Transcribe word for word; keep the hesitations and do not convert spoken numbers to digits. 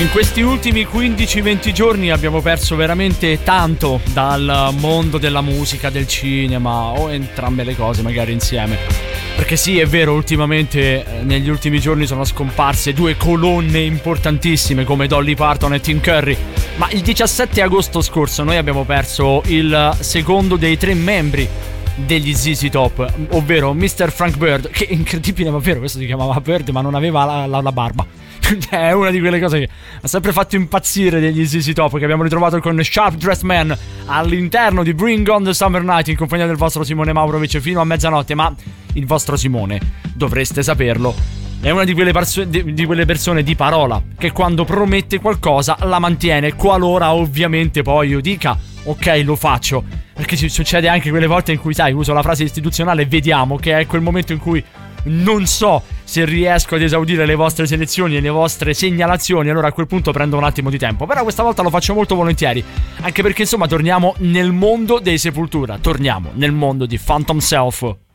In questi ultimi quindici venti giorni abbiamo perso veramente tanto dal mondo della musica, del cinema, o entrambe le cose magari insieme. Perché sì, è vero, ultimamente negli ultimi giorni sono scomparse due colonne importantissime come Dolly Parton e Tim Curry, ma il diciassette agosto scorso noi abbiamo perso il secondo dei tre membri degli Z Z Top, ovvero mister Frank Bird, che incredibile ma vero, questo si chiamava Bird ma non aveva la, la, la barba. È una di quelle cose che ha sempre fatto impazzire degli Z Z Top, che abbiamo ritrovato con Sharp Dressed Man all'interno di Bring on the Summer Night in compagnia del vostro Simone Maurovic fino a mezzanotte. Ma il vostro Simone, dovreste saperlo, è una di quelle, perso- di, di quelle persone di parola che quando promette qualcosa la mantiene, qualora ovviamente poi io dica ok, lo faccio. Perché ci succede anche quelle volte in cui, sai, uso la frase istituzionale vediamo, che è quel momento in cui non so se riesco ad esaudire le vostre selezioni e le vostre segnalazioni, allora a quel punto prendo un attimo di tempo. Però questa volta lo faccio molto volentieri, anche perché insomma torniamo nel mondo dei Sepultura, torniamo nel mondo di Phantom Self.